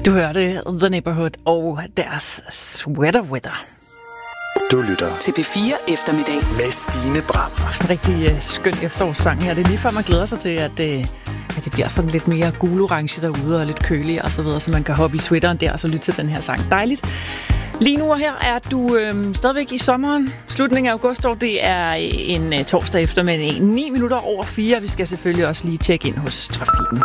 Du hørte The Neighborhood og deres Sweater Weather. Du lytter til P4 Eftermiddag med Stine Bram. Også en rigtig skøn efterårssang her. Det er lige før man glæder sig til, at det bliver sådan lidt mere gul-orange derude og lidt køligt og så videre, så man kan hoppe i sweateren der og så lytte til den her sang. Dejligt. Lige nu og her er du stadigvæk i sommeren. Slutningen af august, og det er en torsdag eftermiddag 9 minutter over 4. Vi skal selvfølgelig også lige tjekke ind hos trafikken.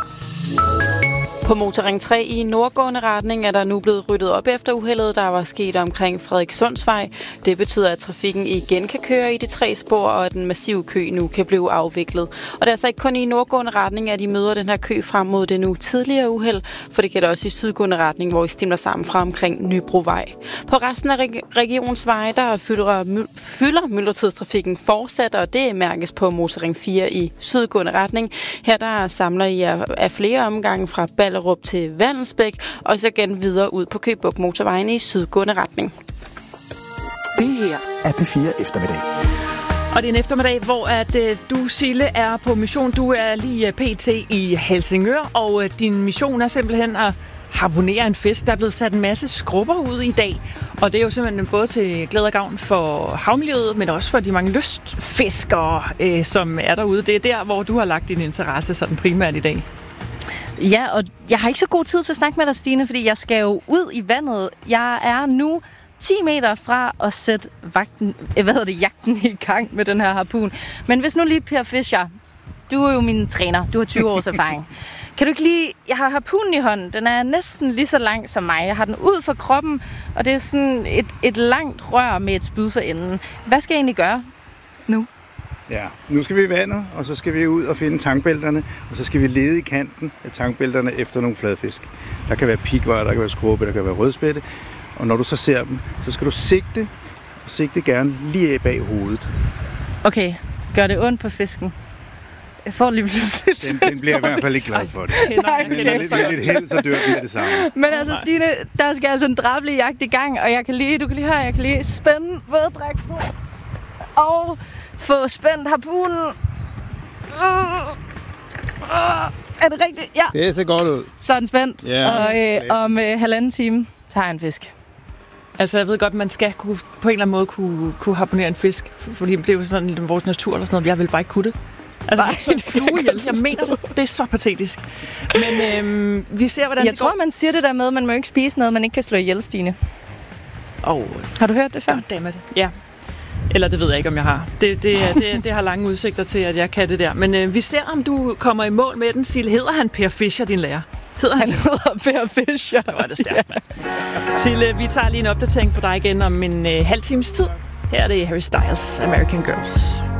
På Motorring 3 i nordgående retning er der nu blevet ryddet op efter uheldet, der var sket omkring Frederikssundsvej. Det betyder, at trafikken igen kan køre i de 3 spor, og at den massive kø nu kan blive afviklet. Og det er altså ikke kun i nordgående retning, at I møder den her kø frem mod det nu tidligere uheld, for det gælder også i sydgående retning, hvor I stimler sammen fra omkring Nybrovej. På resten af regionsveje, der fylder myldretidstrafikken fortsat, og det mærkes på Motorring 4 i sydgående retning. Her der samler I af flere omgange fra Ballerup til Vandelsbæk, og så igen videre ud på Køge Bugt Motorvejen i sydgående retning. Det her er P4 Eftermiddag. Og det er en eftermiddag, hvor du, Sille, er på mission. Du er lige pt. I Helsingør, og din mission er simpelthen at harponere en fisk. Der er blevet sat en masse skrubber ud i dag, og det er jo simpelthen både til glæde og gavn for havmiljøet, men også for de mange lystfiskere, som er derude. Det er der, hvor du har lagt din interesse sådan primært i dag. Ja, og jeg har ikke så god tid til at snakke med dig, Stine, fordi jeg skal jo ud i vandet. Jeg er nu 10 meter fra at sætte jagten i gang med den her harpun. Men hvis nu lige, Per Fischer, du er jo min træner, du har 20 års erfaring. Kan du ikke lige... Jeg har harpunen i hånden, den er næsten lige så lang som mig. Jeg har den ud fra kroppen, og det er sådan et langt rør med et spyd for enden. Hvad skal jeg egentlig gøre nu? Ja, nu skal vi i vandet, og så skal vi ud og finde tankbælterne, og så skal vi lede i kanten af tankbælterne efter nogle fladfisk. Der kan være pikvar, der kan være skrubbe, der kan være rødspætte, og når du så ser dem, så skal du sigte gerne lige af bag hovedet. Okay, gør det ondt på fisken? Jeg får lige pludselig... Den bliver i hvert fald ikke glad for det. Men lidt held, så dør vi af det samme. Men altså, Stine, der skal altså en drabelig jagt i gang, og du kan lige høre, jeg kan lige spænde våddragten og få spændt harpunen. Er det rigtigt? Ja. Det ser godt ud. Så er den spændt, ja, og om 1,5 time tager jeg en fisk. Altså, jeg ved godt, man skal på en eller anden måde kunne harponere en fisk, fordi det er jo sådan lidt vores natur eller sådan noget. Jeg vil bare ikke kunne det. Altså, en flue ihjel. Jeg mener det. Det er så patetisk. Men vi ser, hvordan jeg tror, man siger det der med, at man må ikke spise noget, man ikke kan slå ihjel, Stine. Har du hørt det før? Goddammit. Ja. Eller det ved jeg ikke, om jeg har. Det har lange udsigter til, at jeg kan det der. Men vi ser, om du kommer i mål med den. Sille, hedder han Per Fischer, din lærer? Han hedder Per Fischer. Det var det stærkt. Ja. Sille, vi tager lige en opdatering på dig igen om en halv times tid. Her er det Harry Styles, American Girls.